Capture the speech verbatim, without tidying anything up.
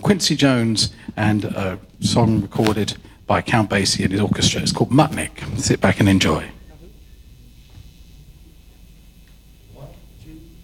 Quincy Jones and a song recorded by Count Basie and his orchestra. It's called Mutnik. Sit back and enjoy.